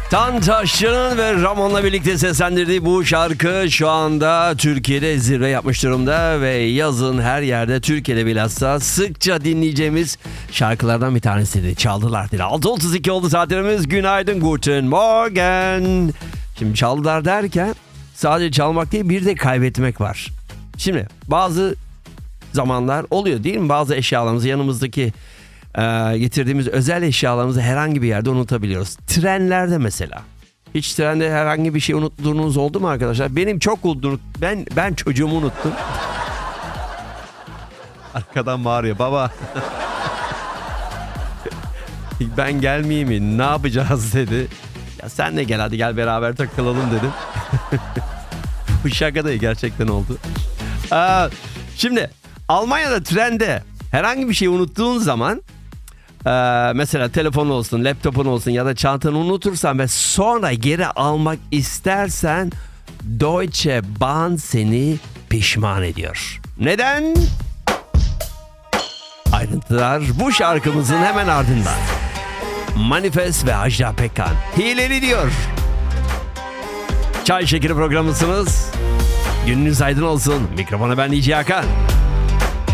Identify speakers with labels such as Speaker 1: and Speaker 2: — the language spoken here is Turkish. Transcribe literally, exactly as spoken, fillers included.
Speaker 1: Tantaşçı'nın ve Ramon'la birlikte seslendirdiği bu şarkı şu anda Türkiye'de zirve yapmış durumda ve yazın her yerde, Türkiye'de bilhassa sıkça dinleyeceğimiz şarkılardan bir tanesiydi. Çaldılar dedi. altı otuz iki oldu saatlerimiz. Günaydın, guten morgen. Şimdi çaldılar derken sadece çalmak değil, bir de kaybetmek var. Şimdi bazı zamanlar oluyor değil mi? Bazı eşyalarımızı, yanımızdaki e, getirdiğimiz özel eşyalarımızı herhangi bir yerde unutabiliyoruz. Trenlerde mesela. Hiç trende herhangi bir şey unuttuğunuz oldu mu arkadaşlar? Benim çok unuttum. Ben ben çocuğumu unuttum. Arkadan bağırıyor baba. Ben gelmeyeyim mi? Ne yapacağız dedi. Ya sen de gel, hadi gel beraber takılalım dedim. Bu şaka da gerçekten oldu. Aa, şimdi Almanya'da trende herhangi bir şey unuttuğun zaman e, mesela telefon olsun, laptopun olsun ya da çantanı unutursan ve sonra geri almak istersen Deutsche Bahn seni pişman ediyor. Neden? Ayrıntılar bu şarkımızın hemen ardından. Manifest ve Ajda Pekkan hileli diyor. Çay Şekeri programısınız. Gününüz aydın olsun. Mikrofona ben D J Hakan.